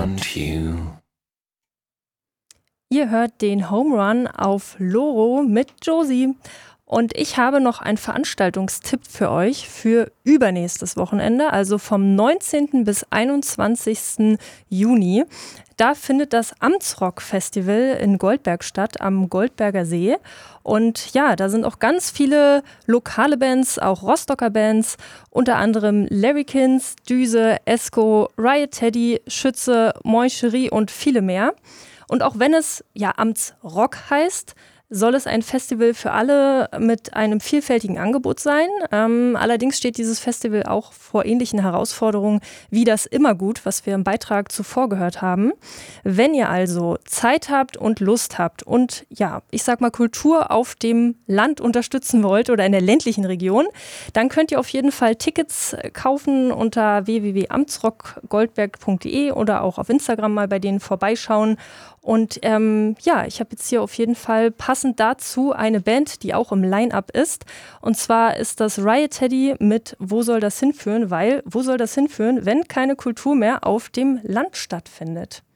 want you. Ihr hört den Home Run auf Loro mit Josie. Und ich habe noch einen Veranstaltungstipp für euch für übernächstes Wochenende, also vom 19. bis 21. Juni. Da findet das Amtsrock-Festival in Goldberg statt, am Goldberger See. Und ja, da sind auch ganz viele lokale Bands, auch Rostocker Bands, unter anderem Larrykins, Düse, Esco, Riot Teddy, Schütze, Moischerie und viele mehr. Und auch wenn es ja Amtsrock heißt, soll es ein Festival für alle mit einem vielfältigen Angebot sein. Allerdings steht dieses Festival auch vor ähnlichen Herausforderungen wie das Immergut, was wir im Beitrag zuvor gehört haben. Wenn ihr also Zeit habt und Lust habt und ja, ich sag mal Kultur auf dem Land unterstützen wollt oder in der ländlichen Region, dann könnt ihr auf jeden Fall Tickets kaufen unter www.amtsrockgoldberg.de oder auch auf Instagram mal bei denen vorbeischauen. Und ja, ich habe jetzt hier auf jeden Fall passend dazu eine Band, die auch im Line-Up ist. Und zwar ist das Riot Teddy mit Wo soll das hinführen? Weil, wo soll das hinführen, wenn keine Kultur mehr auf dem Land stattfindet?